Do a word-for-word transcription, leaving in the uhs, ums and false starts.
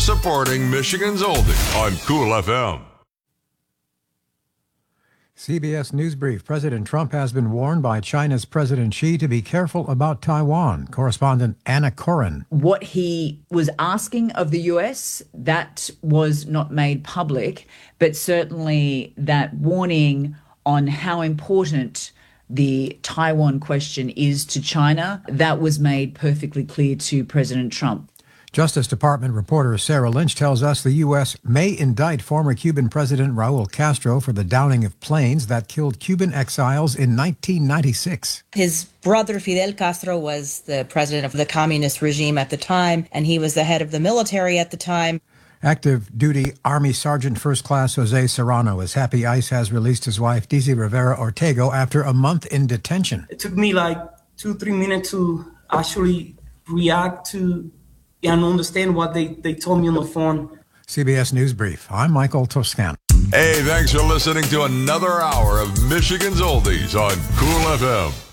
Supporting Michigan's Oldie on Cool F M. C B S News Brief. President Trump has been warned by China's President Xi to be careful about Taiwan. Correspondent Anna Corin. What he was asking of the U S, that was not made public, but certainly that warning on how important the Taiwan question is to China, that was made perfectly clear to President Trump. Justice Department reporter Sarah Lynch tells us the U S may indict former Cuban President Raul Castro for the downing of planes that killed Cuban exiles in nineteen ninety-six. His brother Fidel Castro was the president of the communist regime at the time, and he was the head of the military at the time. Active duty Army Sergeant First Class Jose Serrano is happy ICE has released his wife, Daisy Rivera Ortego, after a month in detention. It took me like two, three minutes to actually react to and understand what they, they told me on the phone. C B S News Brief. I'm Michael Toscano. Hey, thanks for listening to another hour of Michigan's Oldies on Cool F M.